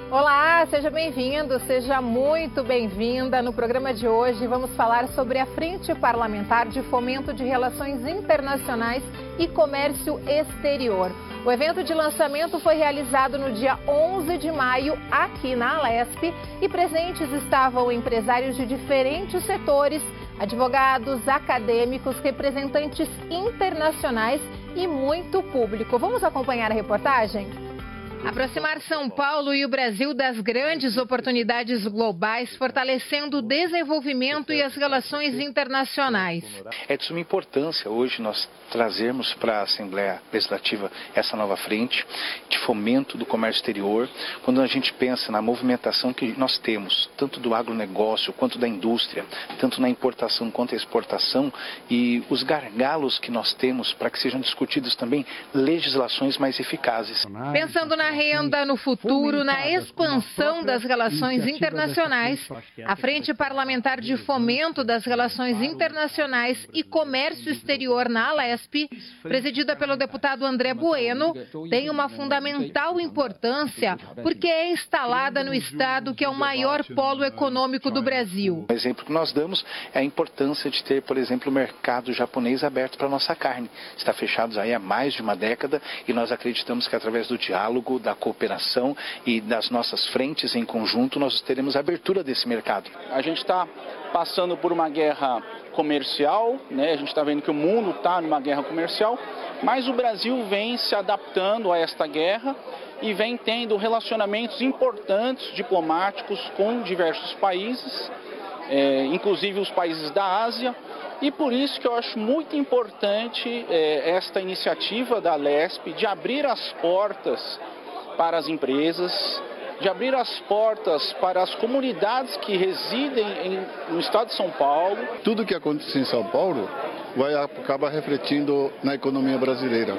Olá, seja bem-vindo, seja muito bem-vinda. No programa de hoje vamos falar sobre a Frente Parlamentar de Fomento de Relações Internacionais e Comércio Exterior. O evento de lançamento foi realizado no dia 11 de maio aqui na Alesp e presentes estavam empresários de diferentes setores, advogados, acadêmicos, representantes internacionais e muito público. Vamos acompanhar a reportagem? Aproximar São Paulo e o Brasil das grandes oportunidades globais, fortalecendo o desenvolvimento e as relações internacionais. É de suma importância hoje nós trazermos para a Assembleia Legislativa essa nova frente de fomento do comércio exterior, quando a gente pensa na movimentação que nós temos, tanto do agronegócio quanto da indústria, tanto na importação quanto na exportação, e os gargalos que nós temos para que sejam discutidos também legislações mais eficazes. Pensando na renda, no futuro, na expansão das relações internacionais, a Frente Parlamentar de Fomento das Relações Internacionais e Comércio Exterior na Alesp, presidida pelo deputado André Bueno, tem uma fundamental importância porque é instalada no estado que é o maior polo econômico do Brasil. O exemplo que nós damos é a importância de ter, por exemplo, o mercado japonês aberto para a nossa carne. Está fechado aí há mais de uma década e nós acreditamos que através do diálogo, da cooperação e das nossas frentes em conjunto, nós teremos a abertura desse mercado. A gente está passando por uma guerra comercial, né? A gente está vendo que o mundo está numa guerra comercial, mas o Brasil vem se adaptando a esta guerra e vem tendo relacionamentos importantes diplomáticos com diversos países, inclusive os países da Ásia. E por isso que eu acho muito importante esta iniciativa da Alesp de abrir as portas para as empresas, de abrir as portas para as comunidades que residem no estado de São Paulo. Tudo que acontece em São Paulo vai acabar refletindo na economia brasileira.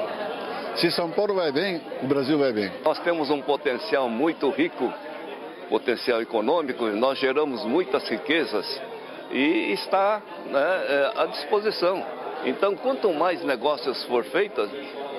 Se São Paulo vai bem, o Brasil vai bem. Nós temos um potencial muito rico, potencial econômico, nós geramos muitas riquezas e está, né, à disposição. Então, quanto mais negócios for feitos,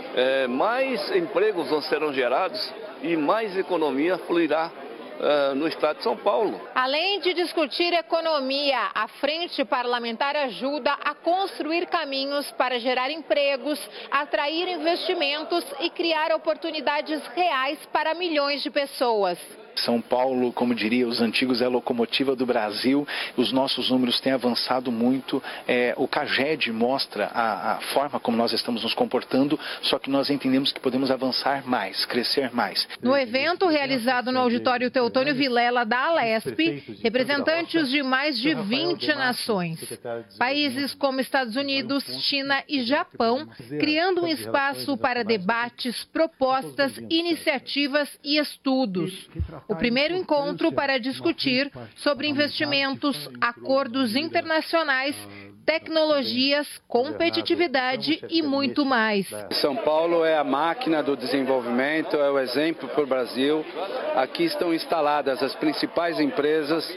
mais empregos serão gerados e mais economia fluirá no estado de São Paulo. Além de discutir economia, a Frente Parlamentar ajuda a construir caminhos para gerar empregos, atrair investimentos e criar oportunidades reais para milhões de pessoas. São Paulo, como diria os antigos, é a locomotiva do Brasil. Os nossos números têm avançado muito. O CAGED mostra a forma como nós estamos nos comportando, só que nós entendemos que podemos avançar mais, crescer mais. No evento realizado no auditório Teotônio Vilela da Alesp, representantes de mais de 20 nações, países como Estados Unidos, China e Japão, criando um espaço para debates, propostas, iniciativas e estudos. O primeiro encontro para discutir sobre investimentos, acordos internacionais, tecnologias, competitividade e muito mais. São Paulo é a máquina do desenvolvimento, é o exemplo para o Brasil. Aqui estão instaladas as principais empresas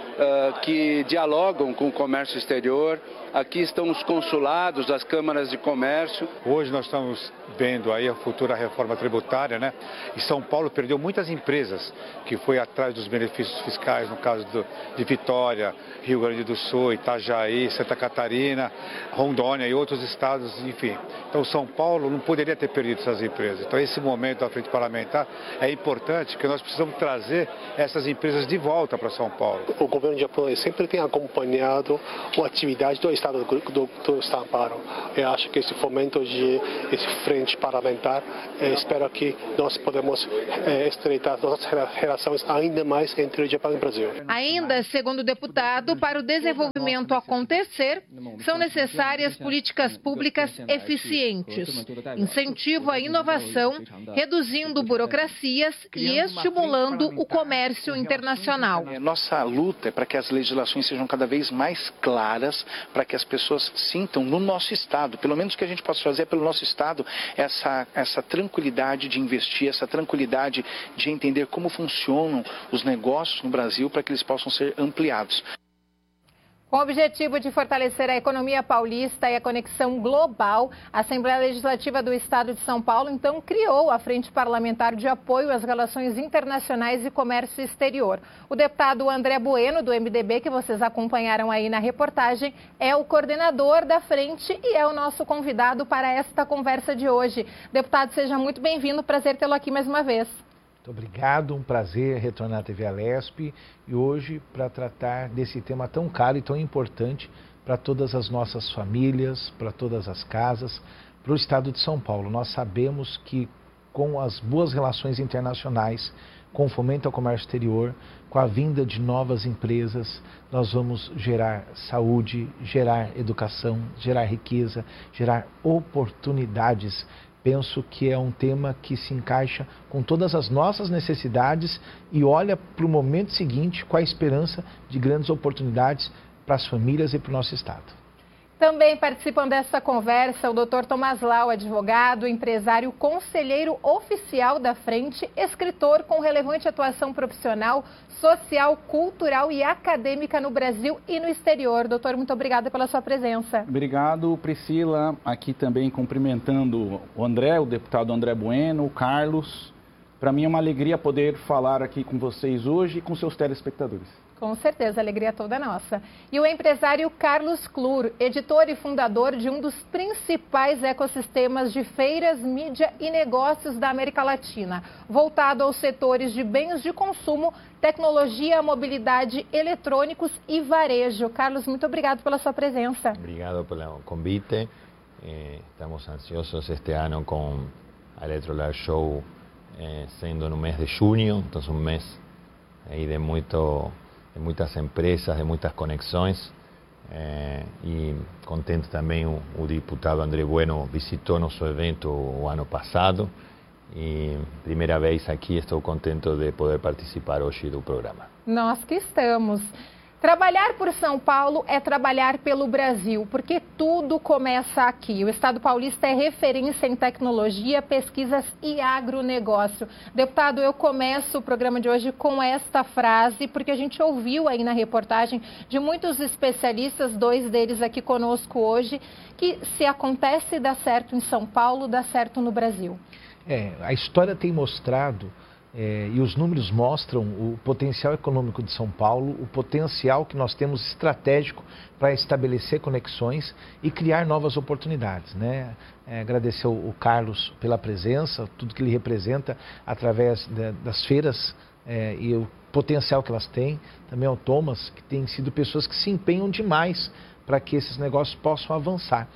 que dialogam com o comércio exterior. Aqui estão os consulados, as câmaras de comércio. Hoje nós estamos vendo aí a futura reforma tributária, né? E São Paulo perdeu muitas empresas que foi atrás dos benefícios fiscais, no caso de Vitória, Rio Grande do Sul, Itajaí, Santa Catarina, Rondônia e outros estados, enfim. Então São Paulo não poderia ter perdido essas empresas. Então esse momento da Frente Parlamentar é importante, porque nós precisamos trazer essas empresas de volta para São Paulo. O governo japonês sempre tem acompanhado a atividade do Estado do São Paulo. Eu acho que esse fomento de esse frente parlamentar, espero que nós podemos estreitar nossas relações ainda mais entre o Japão e o Brasil. Ainda, segundo o deputado, para o desenvolvimento acontecer, são necessárias políticas públicas eficientes, incentivo à inovação, reduzindo burocracias e estimulando o comércio internacional. Nossa luta é para que as legislações sejam cada vez mais claras, para que as pessoas sintam no nosso estado, pelo menos o que a gente possa fazer pelo nosso estado, essa tranquilidade de investir, essa tranquilidade de entender como funcionam os negócios no Brasil para que eles possam ser ampliados. Com o objetivo de fortalecer a economia paulista e a conexão global, a Assembleia Legislativa do Estado de São Paulo, então, criou a Frente Parlamentar de Apoio às Relações Internacionais e Comércio Exterior. O deputado André Bueno, do MDB, que vocês acompanharam aí na reportagem, é o coordenador da frente e é o nosso convidado para esta conversa de hoje. Deputado, seja muito bem-vindo, prazer tê-lo aqui mais uma vez. Muito obrigado, um prazer retornar à TV Alesp e hoje para tratar desse tema tão caro e tão importante para todas as nossas famílias, para todas as casas, para o Estado de São Paulo. Nós sabemos que com as boas relações internacionais, com o fomento ao comércio exterior, com a vinda de novas empresas, nós vamos gerar saúde, gerar educação, gerar riqueza, gerar oportunidades. Penso que é um tema que se encaixa com todas as nossas necessidades e olha para o momento seguinte com a esperança de grandes oportunidades para as famílias e para o nosso Estado. Também participam dessa conversa o Dr. Tomás Lau, advogado, empresário, conselheiro oficial da Frente, escritor com relevante atuação profissional, social, cultural e acadêmica no Brasil e no exterior. Doutor, muito obrigada pela sua presença. Obrigado, Priscila. Aqui também cumprimentando o André, o deputado André Bueno, o Carlos. Para mim é uma alegria poder falar aqui com vocês hoje e com seus telespectadores. Com certeza, a alegria toda nossa. E o empresário Carlos Clur, editor e fundador de um dos principais ecossistemas de feiras, mídia e negócios da América Latina, voltado aos setores de bens de consumo, tecnologia, mobilidade, eletrônicos e varejo. Carlos, muito obrigado pela sua presença. Obrigado pelo convite. Estamos ansiosos este ano com a Electrolar Show sendo no mês de junho, então um mês aí de muitas empresas, de muitas conexões e contente também o deputado André Bueno visitou nosso evento o ano passado e primeira vez aqui estou contente de poder participar hoje do programa. Nós que estamos. Trabalhar por São Paulo é trabalhar pelo Brasil, porque tudo começa aqui. O Estado paulista é referência em tecnologia, pesquisas e agronegócio. Deputado, eu começo o programa de hoje com esta frase, porque a gente ouviu aí na reportagem de muitos especialistas, dois deles aqui conosco hoje, que se acontece e dá certo em São Paulo, dá certo no Brasil. A história tem mostrado e os números mostram o potencial econômico de São Paulo, o potencial que nós temos estratégico para estabelecer conexões e criar novas oportunidades, né? Agradecer o Carlos pela presença, tudo que ele representa através das feiras e o potencial que elas têm, também ao Thomas, que tem sido pessoas que se empenham demais para que esses negócios possam avançar.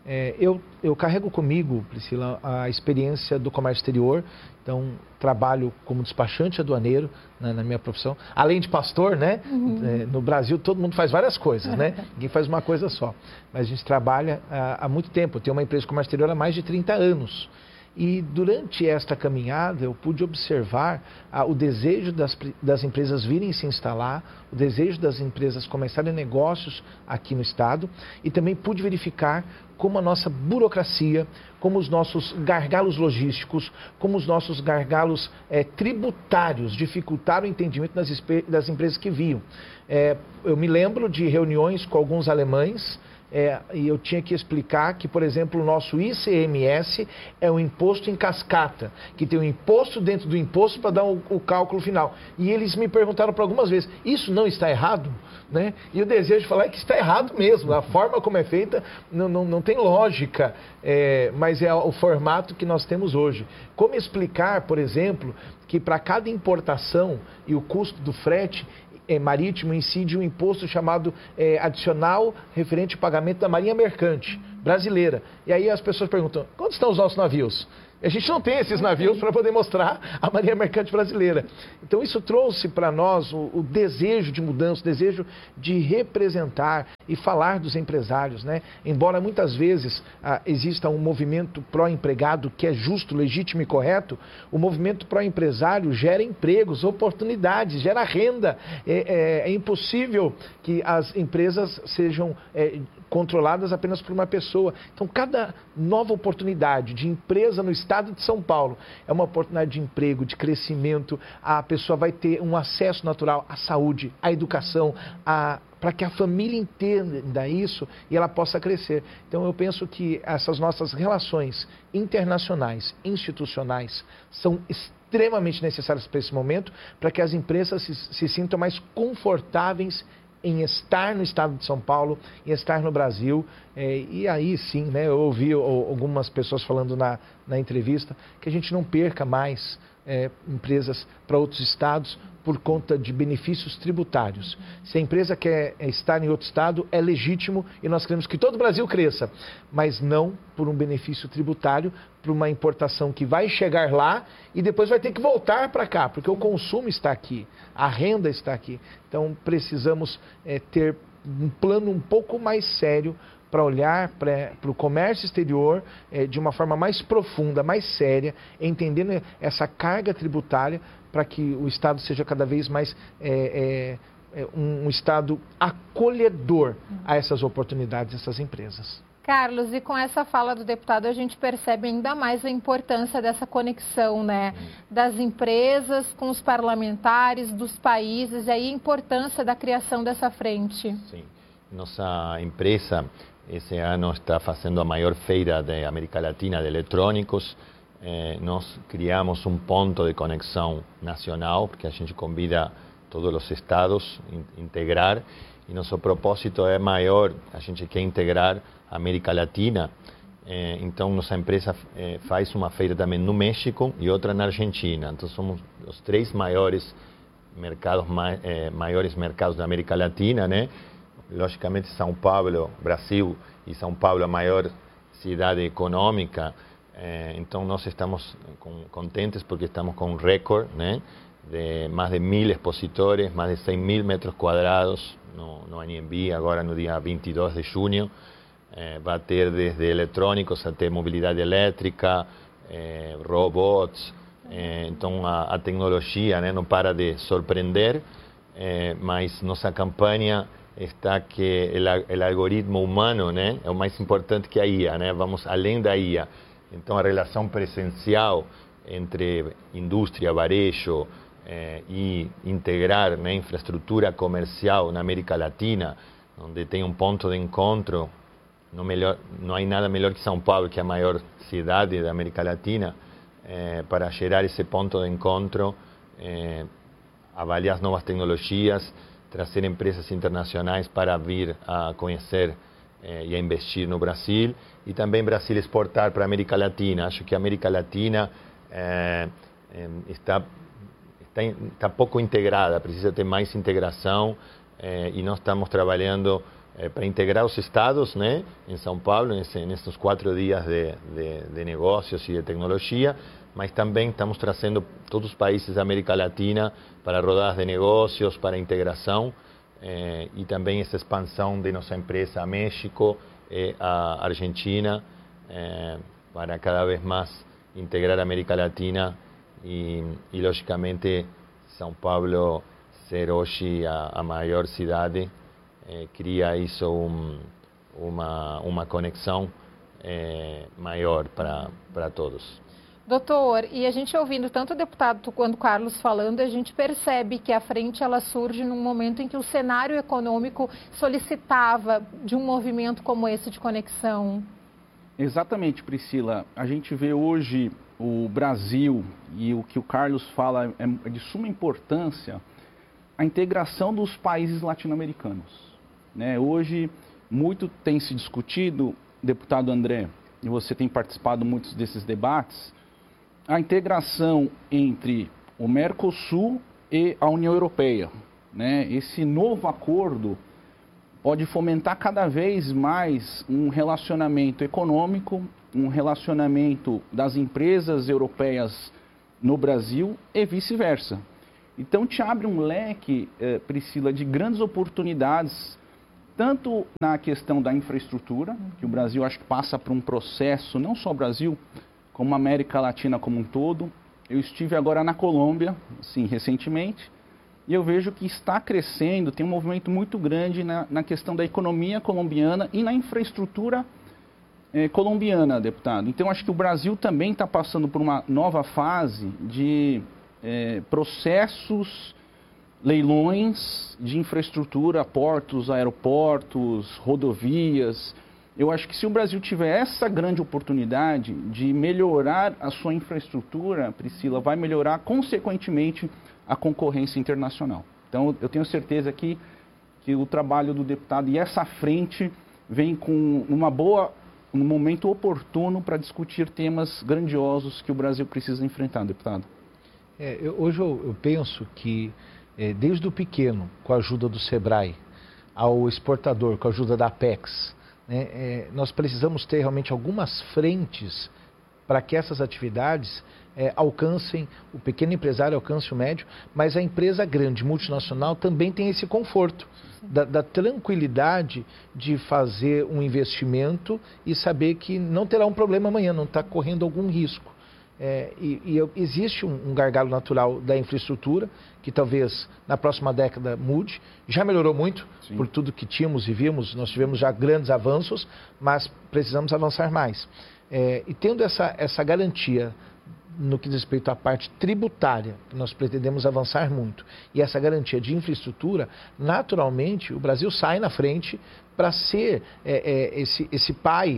Eu carrego comigo, Priscila, a experiência do comércio exterior, então trabalho como despachante aduaneiro na minha profissão, além de pastor, né? No Brasil todo mundo faz várias coisas, né? Ninguém faz uma coisa só, mas a gente trabalha há muito tempo. Eu tenho uma empresa de comércio exterior há mais de 30 anos. E durante esta caminhada eu pude observar o desejo das empresas virem se instalar, o desejo das empresas começarem negócios aqui no estado e também pude verificar como a nossa burocracia, como os nossos gargalos logísticos, como os nossos gargalos tributários dificultaram o entendimento das empresas que vinham. Eu me lembro de reuniões com alguns alemães, e eu tinha que explicar que, por exemplo, o nosso ICMS é um imposto em cascata, que tem um imposto dentro do imposto para dar o cálculo final. E eles me perguntaram por algumas vezes, isso não está errado? Né? E o desejo de falar é que está errado mesmo, a forma como é feita não tem lógica, mas é o formato que nós temos hoje. Como explicar, por exemplo, que para cada importação e o custo do frete marítimo incide um imposto chamado adicional referente ao pagamento da Marinha Mercante brasileira. E aí as pessoas perguntam, onde estão os nossos navios? A gente não tem esses navios para poder mostrar a Marinha Mercante brasileira. Então isso trouxe para nós o desejo de mudança, o desejo de representar e falar dos empresários, né? Embora muitas vezes exista um movimento pró-empregado que é justo, legítimo e correto, o movimento pró-empresário gera empregos, oportunidades, gera renda. É impossível que as empresas sejam controladas apenas por uma pessoa. Então cada nova oportunidade de empresa no estado estado de São Paulo. É uma oportunidade de emprego, de crescimento, a pessoa vai ter um acesso natural à saúde, à educação, para que a família entenda isso e ela possa crescer. Então eu penso que essas nossas relações internacionais, institucionais, são extremamente necessárias para esse momento, para que as empresas se sintam mais confortáveis em estar no estado de São Paulo, em estar no Brasil. E aí sim, né, eu ouvi algumas pessoas falando na entrevista que a gente não perca mais empresas para outros estados por conta de benefícios tributários. Se a empresa quer estar em outro estado, é legítimo e nós queremos que todo o Brasil cresça, mas não por um benefício tributário, por uma importação que vai chegar lá e depois vai ter que voltar para cá, porque o consumo está aqui, a renda está aqui. Então precisamos ter um plano um pouco mais sério para olhar para o comércio exterior de uma forma mais profunda, mais séria, entendendo essa carga tributária para que o Estado seja cada vez mais um Estado acolhedor a essas oportunidades, essas empresas. Carlos, e com essa fala do deputado a gente percebe ainda mais a importância dessa conexão, né, das empresas com os parlamentares, dos países, e aí a importância da criação dessa frente. Sim, nossa empresa esse ano está fazendo a maior feira da América Latina de eletrônicos. Nós criamos um ponto de conexão nacional, porque a gente convida todos os estados a integrar, e nosso propósito é maior, a gente quer integrar a América Latina. Então, nossa empresa faz uma feira também no México e outra na Argentina. Então, somos os 3 maiores mercados da América Latina, né? Logicamente, São Paulo, Brasil, e São Paulo a maior cidade econômica. Então, nós estamos contentes porque estamos com um recorde, né, de mais de 1.000 expositores, mais de 100.000 metros quadrados no ANMB, agora no dia 22 de junho. Vai ter desde eletrônicos até mobilidade elétrica, robots. Então, a tecnologia, né, não para de surpreender, mas nossa campanha está que o algoritmo humano, né, é o mais importante que a IA, né? Vamos além da IA. Então, a relação presencial entre indústria, varejo e integrar, né, infraestrutura comercial na América Latina, onde tem um ponto de encontro, não há nada melhor que São Paulo, que é a maior cidade da América Latina, para gerar esse ponto de encontro, avaliar as novas tecnologias, trazer empresas internacionais para vir a conhecer e a investir no Brasil, e também Brasil exportar para a América Latina. Acho que a América Latina está pouco integrada, precisa ter mais integração, e nós estamos trabalhando para integrar os estados, né, em São Paulo, nesses 4 dias de negócios e de tecnologia, mas também estamos trazendo todos os países da América Latina para rodadas de negócios, para integração, e também essa expansão de nossa empresa a México e a Argentina, para cada vez mais integrar a América Latina e logicamente, São Paulo ser hoje a maior cidade, cria isso uma conexão maior para todos. Doutor, e a gente ouvindo tanto o deputado quanto o Carlos falando, a gente percebe que a frente ela surge num momento em que o cenário econômico solicitava de um movimento como esse de conexão. Exatamente, Priscila. A gente vê hoje o Brasil, e o que o Carlos fala é de suma importância, a integração dos países latino-americanos, né? Hoje, muito tem se discutido, deputado André, e você tem participado muitos desses debates, a integração entre o Mercosul e a União Europeia, né? Esse novo acordo pode fomentar cada vez mais um relacionamento econômico, um relacionamento das empresas europeias no Brasil e vice-versa. Então, te abre um leque, Priscila, de grandes oportunidades, tanto na questão da infraestrutura, que o Brasil acho que passa por um processo, não só o Brasil, como a América Latina como um todo. Eu estive agora na Colômbia, sim, recentemente, e eu vejo que está crescendo, tem um movimento muito grande na questão da economia colombiana e na infraestrutura colombiana, deputado. Então, acho que o Brasil também está passando por uma nova fase de processos, leilões de infraestrutura, portos, aeroportos, rodovias. Eu acho que se o Brasil tiver essa grande oportunidade de melhorar a sua infraestrutura, Priscila, vai melhorar consequentemente a concorrência internacional. Então, eu tenho certeza que o trabalho do deputado e essa frente vem com um momento oportuno para discutir temas grandiosos que o Brasil precisa enfrentar, deputado. Hoje eu penso que, desde o pequeno, com a ajuda do SEBRAE, ao exportador, com a ajuda da Apex, nós precisamos ter realmente algumas frentes para que essas atividades alcancem, o pequeno empresário alcance o médio, mas a empresa grande, multinacional, também tem esse conforto da tranquilidade de fazer um investimento e saber que não terá um problema amanhã, não está correndo algum risco. Existe um gargalo natural da infraestrutura, que talvez na próxima década mude. Já melhorou muito. Sim. Por tudo que tínhamos e vimos, nós tivemos já grandes avanços, mas precisamos avançar mais. E tendo essa garantia no que diz respeito à parte tributária, que nós pretendemos avançar muito, e essa garantia de infraestrutura, naturalmente o Brasil sai na frente para ser esse pai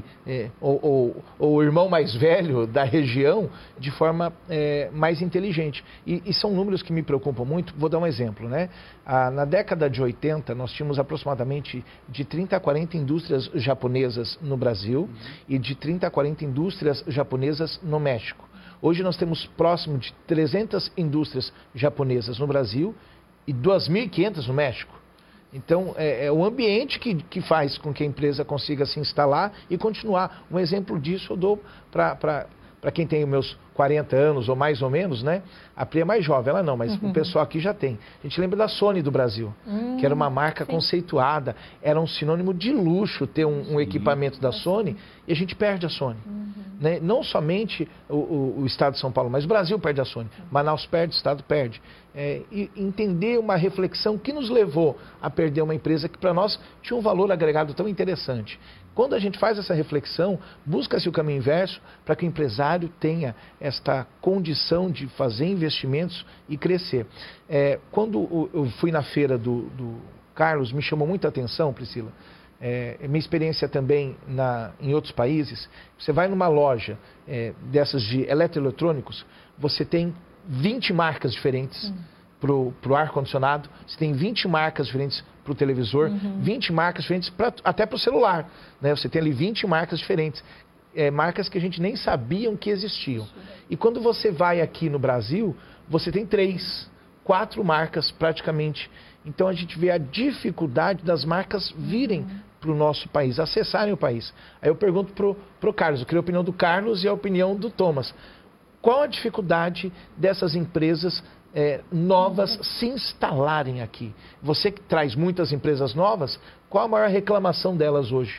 ou o irmão mais velho da região de forma mais inteligente. E são números que me preocupam muito. Vou dar um exemplo, né? Na década de 80, nós tínhamos aproximadamente de 30 a 40 indústrias japonesas no Brasil e de 30 a 40 indústrias japonesas no México. Hoje nós temos próximo de 300 indústrias japonesas no Brasil e 2.500 no México. Então, é o ambiente que faz com que a empresa consiga se instalar e continuar. Um exemplo disso eu dou para quem tem os meus 40 anos ou mais ou menos, né? A Pri é mais jovem, ela não, mas o pessoal aqui já tem. A gente lembra da Sony do Brasil, que era uma marca conceituada, era um sinônimo de luxo ter um equipamento da Sony, e a gente perde a Sony. Né? Não somente o estado de São Paulo, mas o Brasil perde a Sony. Manaus perde, o estado perde. E entender uma reflexão que nos levou a perder uma empresa que para nós tinha um valor agregado tão interessante. Quando a gente faz essa reflexão, busca-se o caminho inverso para que o empresário tenha esta condição de fazer investimentos e crescer. Quando eu fui na feira do Carlos, me chamou muita atenção, Priscila, minha experiência também em outros países. Você vai numa loja dessas de eletroeletrônicos, você tem 20 marcas diferentes para o ar-condicionado, você tem 20 marcas diferentes para o televisor, 20 marcas diferentes até para o celular. Né? Você tem ali 20 marcas diferentes, marcas que a gente nem sabiam que existiam. E quando você vai aqui no Brasil, você tem 3, 4 marcas praticamente. Então a gente vê a dificuldade das marcas virem para o nosso país, acessarem o país. Aí eu pergunto para o Carlos, eu queria a opinião do Carlos e a opinião do Thomas. Qual a dificuldade dessas empresas novas se instalarem aqui? Você que traz muitas empresas novas, qual a maior reclamação delas hoje?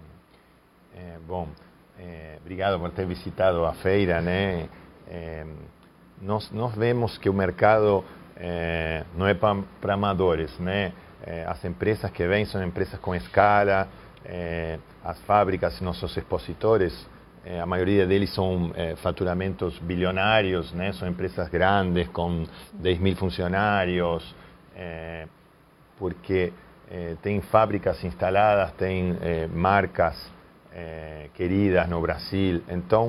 Bom, obrigado por ter visitado a feira, né? Nós vemos que o mercado não é para amadores, né? As empresas que vêm são empresas com escala, as fábricas, nossos expositores, a maioria deles são faturamentos bilionários, né? São empresas grandes com 10.000 funcionários, porque tem fábricas instaladas, tem marcas queridas no Brasil. Então,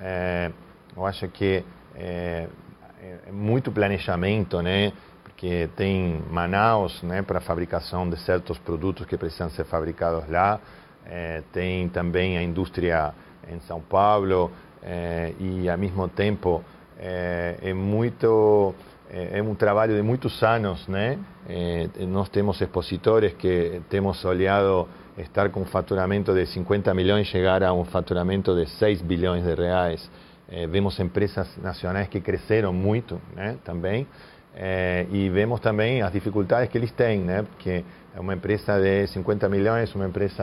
eu acho que é muito planejamento, né? Porque tem Manaus, né, para a fabricação de certos produtos que precisam ser fabricados lá. Tem também a indústria em São Paulo e, ao mesmo tempo, é um trabalho de muitos anos, né? Nós temos expositores que temos olhado estar com um faturamento de 50 milhões, chegar a um faturamento de 6 bilhões de reais. Vemos empresas nacionais que cresceram muito, né, também, e vemos também as dificuldades que eles têm, né? Porque é uma empresa de 50 milhões, uma empresa